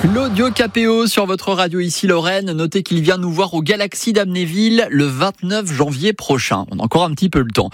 Claudio Capéo sur votre radio ici Lorraine. Notez qu'il vient nous voir au Galaxy d'Amnéville le 29 janvier prochain. On a encore un petit peu le temps.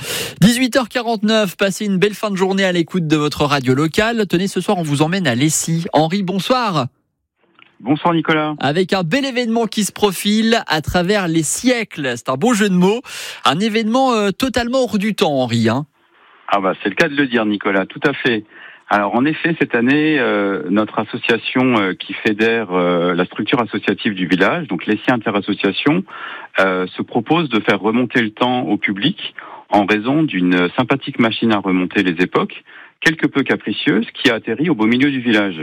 18h49, passez une belle fin de journée à l'écoute de votre radio locale. Tenez, ce soir on vous emmène à Lessy. Henri, bonsoir. Bonsoir Nicolas. Avec un bel événement qui se profile à travers les siècles. C'est un beau jeu de mots. Un événement totalement hors du temps, Henri. Ah bah c'est le cas de le dire Nicolas, tout à fait. Alors en effet, cette année, notre association qui fédère la structure associative du village, donc Lessy Interassociation, se propose de faire remonter le temps au public en raison d'une sympathique machine à remonter les époques, quelque peu capricieuse, qui a atterri au beau milieu du village.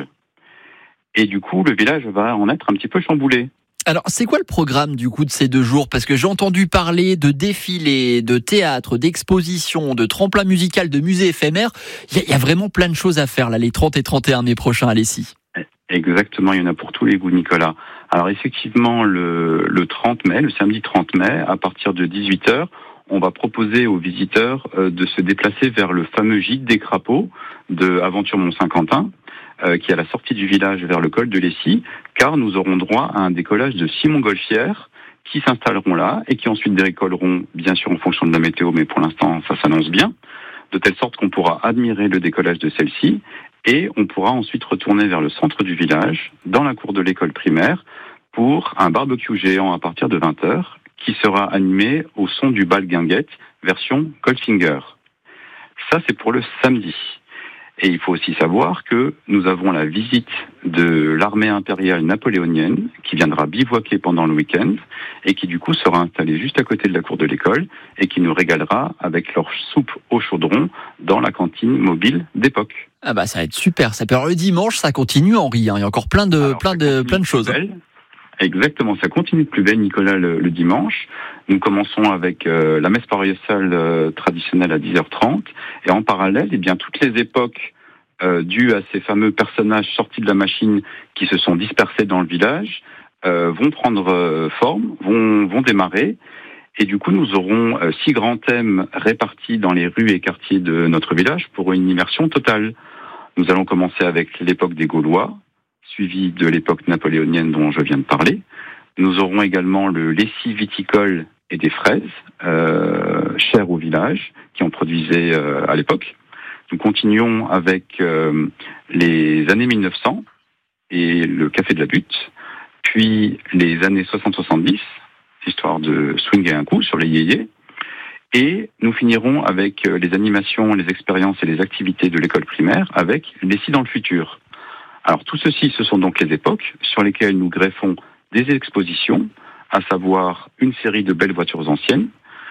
Et du coup, le village va en être un petit peu chamboulé. Alors, c'est quoi le programme du coup de ces 2 jours ? Parce que j'ai entendu parler de défilés, de théâtre, d'expositions, de tremplins musicaux, de musées éphémères. Il y a vraiment plein de choses à faire là, les 30 et 31 mai prochains à Lessy. Exactement, il y en a pour tous les goûts, Nicolas. Alors effectivement, le 30 mai, le samedi 30 mai, à partir de 18h, on va proposer aux visiteurs de se déplacer vers le fameux gîte des crapauds de Aventure Mont-Saint-Quentin, qui est à la sortie du village vers le col de Lessy, car nous aurons droit à un décollage de 6 montgolfières qui s'installeront là et qui ensuite décolleront, bien sûr en fonction de la météo, mais pour l'instant ça s'annonce bien, de telle sorte qu'on pourra admirer le décollage de celle-ci et on pourra ensuite retourner vers le centre du village, dans la cour de l'école primaire, pour un barbecue géant à partir de 20h qui sera animé au son du bal guinguette version Goldfinger. Ça c'est pour le samedi. Et il faut aussi savoir que nous avons la visite de l'armée impériale napoléonienne qui viendra bivouaquer pendant le week-end et qui du coup sera installée juste à côté de la cour de l'école et qui nous régalera avec leur soupe au chaudron dans la cantine mobile d'époque. Ah bah ça va être super. Ça peut. Alors, le dimanche, ça continue, Henri. Il y a encore plein de choses. Exactement, ça continue de plus belle, Nicolas, le dimanche. Nous commençons avec la messe paroissiale traditionnelle à 10h30. Et en parallèle, eh bien, toutes les époques dues à ces fameux personnages sortis de la machine qui se sont dispersés dans le village vont prendre forme, vont démarrer. Et du coup, nous aurons 6 grands thèmes répartis dans les rues et quartiers de notre village pour une immersion totale. Nous allons commencer avec l'époque des Gaulois, suivi de l'époque napoléonienne dont je viens de parler. Nous aurons également le Lessy viticole et des fraises, chères au village, qui en produisaient à l'époque. Nous continuons avec les années 1900 et le café de la butte, puis les années 60-70, histoire de swinger un coup sur les yéyés. Et nous finirons avec les animations, les expériences et les activités de l'école primaire avec Lessy dans le futur. Alors tout ceci, ce sont donc les époques sur lesquelles nous greffons des expositions, à savoir une série de belles voitures anciennes,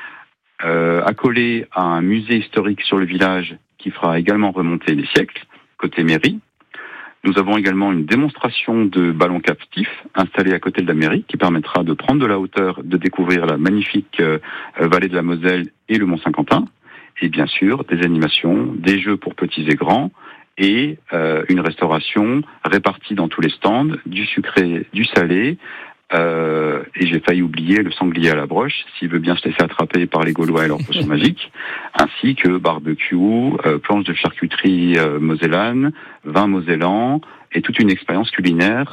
accolées à un musée historique sur le village qui fera également remonter les siècles, côté mairie. Nous avons également une démonstration de ballons captifs installés à côté de la mairie qui permettra de prendre de la hauteur, de découvrir la magnifique vallée de la Moselle et le Mont-Saint-Quentin. Et bien sûr, des animations, des jeux pour petits et grands, et une restauration répartie dans tous les stands, du sucré, du salé, et j'ai failli oublier le sanglier à la broche, s'il veut bien se laisser attraper par les Gaulois et leurs potions magiques, ainsi que barbecue, planche de charcuterie mosellane, vin mosellan, et toute une expérience culinaire